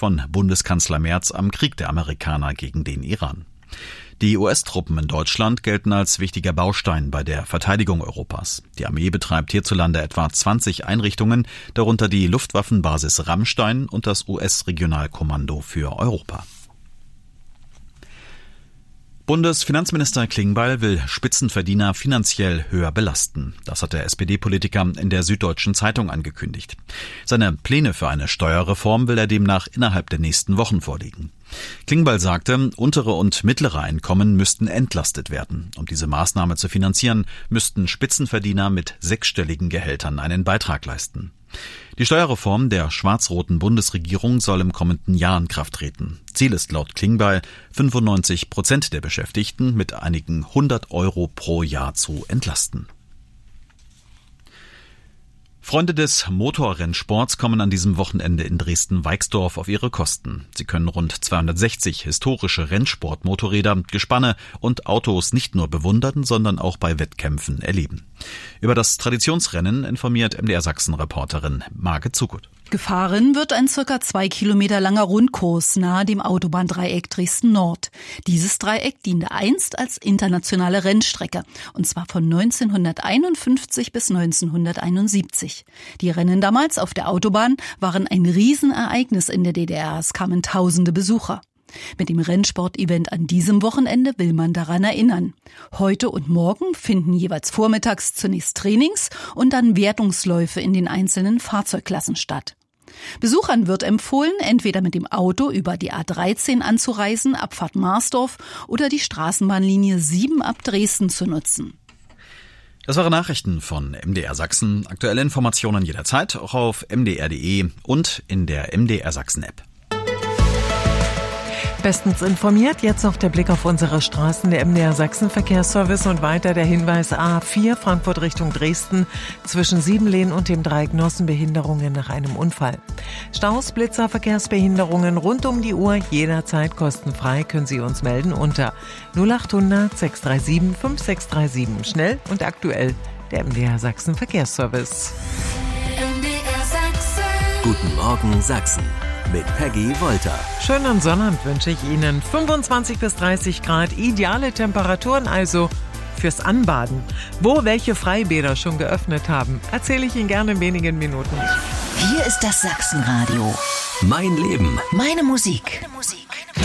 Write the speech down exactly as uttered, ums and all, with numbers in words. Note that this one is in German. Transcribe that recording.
von Bundeskanzler Merz am Krieg der Amerikaner gegen den Iran. Die U S-Truppen in Deutschland gelten als wichtiger Baustein bei der Verteidigung Europas. Die Armee betreibt hierzulande etwa zwanzig Einrichtungen, darunter die Luftwaffenbasis Ramstein und das U S-Regionalkommando für Europa. Bundesfinanzminister Klingbeil will Spitzenverdiener finanziell höher belasten. Das hat der S P D-Politiker in der Süddeutschen Zeitung angekündigt. Seine Pläne für eine Steuerreform will er demnach innerhalb der nächsten Wochen vorlegen. Klingbeil sagte, untere und mittlere Einkommen müssten entlastet werden. Um diese Maßnahme zu finanzieren, müssten Spitzenverdiener mit sechsstelligen Gehältern einen Beitrag leisten. Die Steuerreform der schwarz-roten Bundesregierung soll im kommenden Jahr in Kraft treten. Ziel ist laut Klingbeil, fünfundneunzig Prozent der Beschäftigten mit einigen hundert Euro pro Jahr zu entlasten. Freunde des Motorrennsports kommen an diesem Wochenende in Dresden-Weixdorf auf ihre Kosten. Sie können rund zweihundertsechzig historische Rennsportmotorräder, Gespanne und Autos nicht nur bewundern, sondern auch bei Wettkämpfen erleben. Über das Traditionsrennen informiert M D R Sachsen-Reporterin Marke Zugut. Gefahren wird ein circa zwei Kilometer langer Rundkurs nahe dem Autobahndreieck Dresden-Nord. Dieses Dreieck diente einst als internationale Rennstrecke, und zwar von neunzehnhunderteinundfünfzig bis neunzehnhunderteinundsiebzig. Die Rennen damals auf der Autobahn waren ein Riesenereignis in der D D R. Es kamen tausende Besucher. Mit dem Rennsport-Event an diesem Wochenende will man daran erinnern. Heute und morgen finden jeweils vormittags zunächst Trainings und dann Wertungsläufe in den einzelnen Fahrzeugklassen statt. Besuchern wird empfohlen, entweder mit dem Auto über die A dreizehn anzureisen, Abfahrt Marsdorf, oder die Straßenbahnlinie sieben ab Dresden zu nutzen. Das waren Nachrichten von M D R Sachsen. Aktuelle Informationen jederzeit auch auf m d r punkt d e und in der M D R Sachsen App. Bestens informiert, jetzt noch der Blick auf unsere Straßen, der M D R Sachsen Verkehrsservice und weiter der Hinweis A vier Frankfurt Richtung Dresden zwischen Siebenlehn und dem Dreieck Nossen Behinderungen nach einem Unfall. Staus, Blitzer, Verkehrsbehinderungen rund um die Uhr, jederzeit kostenfrei, können Sie uns melden unter null acht hundert sechs drei sieben fünf sechs drei sieben. Schnell und aktuell, der M D R Sachsen Verkehrsservice. M D R Sachsen. Guten Morgen Sachsen. Mit Peggy Wolter. Schönen Sonnabend wünsche ich Ihnen. fünfundzwanzig bis dreißig Grad, ideale Temperaturen also fürs Anbaden. Wo welche Freibäder schon geöffnet haben, erzähle ich Ihnen gerne in wenigen Minuten. Hier ist das Sachsenradio. Mein Leben. Meine Musik. Meine Musik.